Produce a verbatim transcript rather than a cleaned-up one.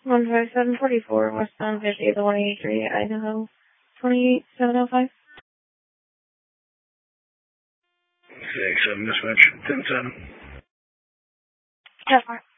one five seven four four, westbound fifty to one eighty-three, Idaho, twenty-eight seven oh five. six seven dispatch, ten seven. ten four.